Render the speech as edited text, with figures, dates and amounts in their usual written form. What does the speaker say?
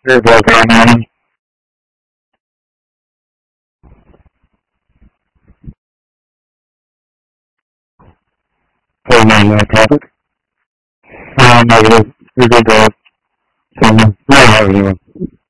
Hey, boss, how you doing? Tell me topic. Negative. You're good, boss. Tell me. Yeah, how are you doing?